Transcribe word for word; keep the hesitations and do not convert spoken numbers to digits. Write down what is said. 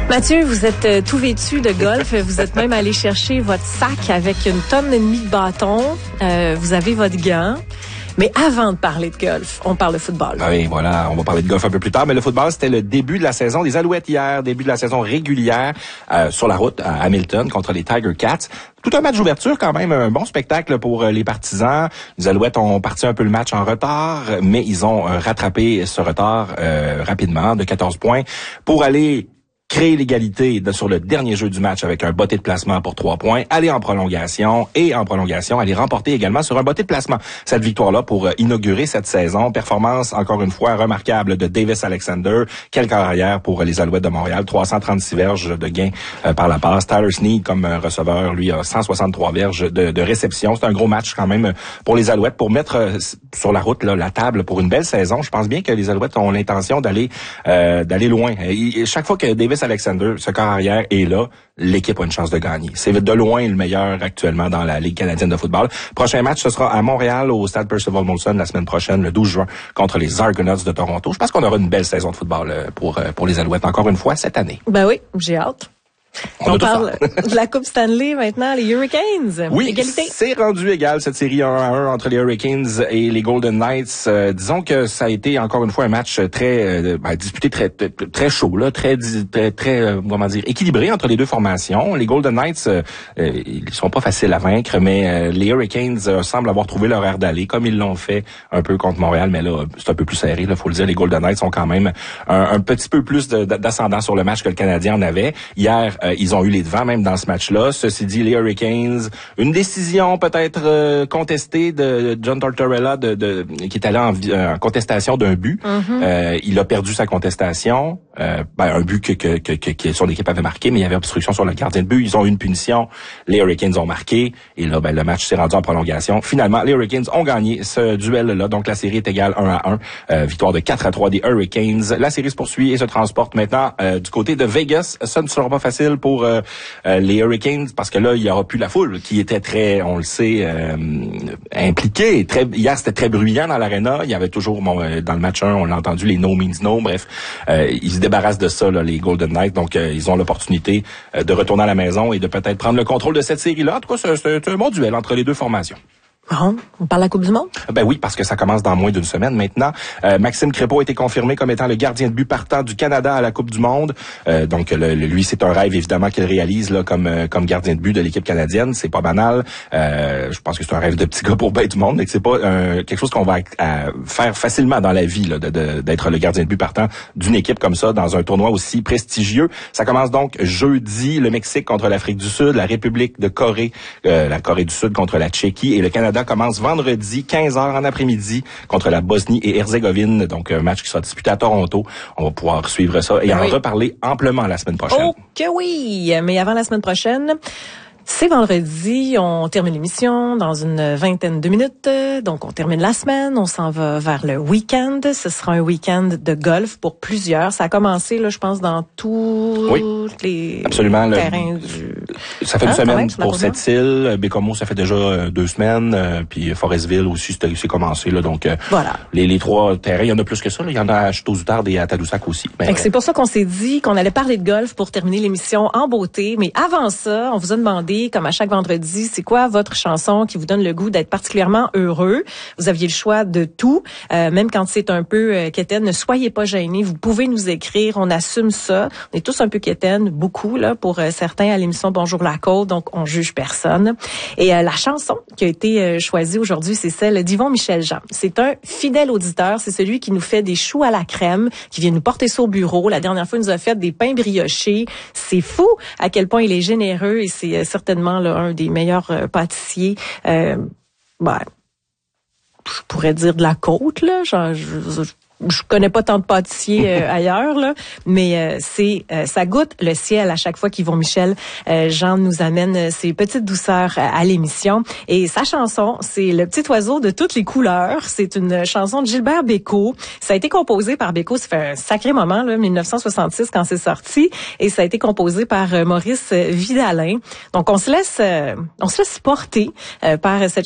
Mathieu, vous êtes euh, tout vêtu de golf. Vous êtes même allé chercher votre sac avec une tonne et demie de bâtons. Euh, vous avez votre gant. Mais avant de parler de golf, on parle de football. Ah oui, voilà, on va parler de golf un peu plus tard. Mais le football, c'était le début de la saison des Alouettes hier, début de la saison régulière euh, sur la route à Hamilton contre les Tiger Cats. Tout un match d'ouverture quand même, un bon spectacle pour les partisans. Les Alouettes ont parti un peu le match en retard, mais ils ont rattrapé ce retard euh, rapidement de quatorze points pour aller créer l'égalité de, sur le dernier jeu du match avec un botté de placement pour trois points, aller en prolongation et en prolongation, aller remporter également sur un botté de placement cette victoire-là pour euh, inaugurer cette saison. Performance, encore une fois, remarquable de Davis Alexander. Quelle carrière pour les Alouettes de Montréal. trois cent trente-six verges de gain euh, par la passe. Tyler Snead comme euh, receveur, lui, a cent soixante-trois verges de, de réception. C'est un gros match quand même pour les Alouettes pour mettre euh, sur la route là, la table pour une belle saison. Je pense bien que les Alouettes ont l'intention d'aller euh, d'aller loin. Et chaque fois que Davis Alexander, ce corps arrière, est là, l'équipe a une chance de gagner. C'est de loin le meilleur actuellement dans la Ligue canadienne de football. Prochain match, ce sera à Montréal, au stade Percival Molson, la semaine prochaine, le douze juin, contre les Argonauts de Toronto. Je pense qu'on aura une belle saison de football pour, pour les Alouettes, encore une fois, cette année. Ben oui, j'ai hâte. On, On parle de la Coupe Stanley maintenant, les Hurricanes. Oui, égalité. C'est rendu égal cette série un à un entre les Hurricanes et les Golden Knights. Euh, disons que ça a été encore une fois un match très euh, ben, disputé, très très, très chaud là, très très très euh, comment dire équilibré entre les deux formations. Les Golden Knights, euh, euh, ils sont pas faciles à vaincre, mais euh, les Hurricanes euh, semblent avoir trouvé leur air d'aller, comme ils l'ont fait un peu contre Montréal, mais là c'est un peu plus serré. Là, faut le dire, les Golden Knights ont quand même un, un petit peu plus de, d'ascendant sur le match que le Canadien en avait hier. Euh, ils ont eu les devants même dans ce match-là. Ceci dit, les Hurricanes, une décision peut-être euh, contestée de John Tortorella de, de, qui est allé en, en contestation d'un but. Mm-hmm. Euh, il a perdu sa contestation. Euh, ben, un but que, que, que, que, que son équipe avait marqué, mais il y avait obstruction sur le gardien de but. Ils ont eu une punition. Les Hurricanes ont marqué. Et là, ben, le match s'est rendu en prolongation. Finalement, les Hurricanes ont gagné ce duel-là. Donc, la série est égale un à un. Euh, victoire de quatre à trois des Hurricanes. La série se poursuit et se transporte maintenant euh, du côté de Vegas. Ça ne sera pas facile pour euh, Euh, les Hurricanes, parce que là, il y aura plus la foule qui était très, on le sait, euh, impliquée. Très, hier, c'était très bruyant dans l'aréna. Il y avait toujours, bon, euh, dans le match un, on l'a entendu, les no means no. Bref, euh, ils se débarrassent de ça, là, les Golden Knights. Donc, euh, ils ont l'opportunité euh, de retourner à la maison et de peut-être prendre le contrôle de cette série-là. En tout cas, c'est, c'est un bon duel entre les deux formations. Bon, on parle de la Coupe du Monde? Ben oui, parce que ça commence dans moins d'une semaine maintenant. Euh, Maxime Crépeau a été confirmé comme étant le gardien de but partant du Canada à la Coupe du Monde. Euh, donc le, le, lui, c'est un rêve évidemment qu'il réalise là comme euh, comme gardien de but de l'équipe canadienne. C'est pas banal. Euh, je pense que c'est un rêve de petit gars pour ben du monde, mais que c'est pas euh, quelque chose qu'on va à, à faire facilement dans la vie là, de, de, d'être le gardien de but partant d'une équipe comme ça dans un tournoi aussi prestigieux. Ça commence donc jeudi, le Mexique contre l'Afrique du Sud, la République de Corée, euh, la Corée du Sud contre la Tchéquie et le Canada commence vendredi, quinze heures en après-midi, contre la Bosnie et Herzégovine. Donc, un match qui sera disputé à Toronto. On va pouvoir suivre ça et ben en oui. reparler amplement la semaine prochaine. Oh que oui! Mais avant la semaine prochaine, c'est vendredi, on termine l'émission dans une vingtaine de minutes. Donc, on termine la semaine, on s'en va vers le week-end. Ce sera un week-end de golf pour plusieurs. Ça a commencé, là, je pense, dans tous oui, les absolument, terrains le... du... Ça fait une ah, semaine pour cette île. Bécomo, ça fait déjà euh, deux semaines. Euh, puis Forestville aussi, c'est, c'est commencé. Là, donc, euh, voilà. les, les trois terrains, il y en a plus que ça. Là. Il y en a à Château-Zoutard et à Tadoussac aussi. Mais, c'est pour ça qu'on s'est dit qu'on allait parler de golf pour terminer l'émission en beauté. Mais avant ça, on vous a demandé, comme à chaque vendredi, c'est quoi votre chanson qui vous donne le goût d'être particulièrement heureux? Vous aviez le choix de tout. Euh, même quand c'est un peu euh, quétaine, ne soyez pas gênés. Vous pouvez nous écrire. On assume ça. On est tous un peu quétaine, beaucoup, là, pour euh, certains à l'émission Bonjour la Côte. Donc, on juge personne. Et euh, la chanson qui a été euh, choisie aujourd'hui, c'est celle d'Yvon Michel Jean. C'est un fidèle auditeur. C'est celui qui nous fait des choux à la crème, qui vient nous porter ça au bureau. La dernière fois, il nous a fait des pains briochés. C'est fou à quel point il est généreux et c'est euh, certainement là, un des meilleurs euh, pâtissiers. Euh, ben, je pourrais dire de la côte, là. Genre, je, je, je connais pas tant de pâtissiers euh, ailleurs, là, mais euh, c'est euh, ça goûte le ciel à chaque fois qu'Yvon Michel euh, Jean nous amène ses petites douceurs à, à l'émission. Et sa chanson, c'est Le petit oiseau de toutes les couleurs. C'est une chanson de Gilbert Bécaud. Ça a été composé par Bécaud, ça fait un sacré moment, là, dix-neuf cent soixante-six quand c'est sorti, et ça a été composé par euh, Maurice Vidalin. Donc on se laisse, euh, on se laisse porter euh, par cette